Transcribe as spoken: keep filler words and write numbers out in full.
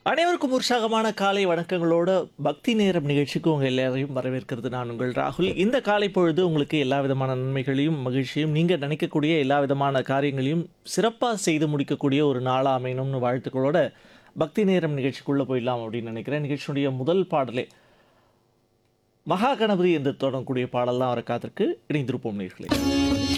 அனைவருக்கும் உற்சாகமான காலை வணக்கங்களோட பக்தி நேரம் நிகழ்ச்சிக்கு உங்கள் எல்லாரையும் வரவேற்கிறது நான் உங்கள் ராகுல். இந்த காலை பொழுது உங்களுக்கு எல்லா விதமான நன்மைகளையும் மகிழ்ச்சியும் நீங்கள் நினைக்கக்கூடிய எல்லா விதமான காரியங்களையும் சிறப்பாக செய்து முடிக்கக்கூடிய ஒரு நாளாக அமையணும்னு வாழ்த்துக்களோட பக்தி நேரம் நிகழ்ச்சிக்குள்ளே போயிடலாம் அப்படின்னு நினைக்கிறேன். நிகழ்ச்சியுடைய முதல் பாடலே மகா கணபதி என்று தொடங்கக்கூடிய பாடல்லாம் வர காத்திருக்கு. இணைந்திருப்போம் நேர்களே.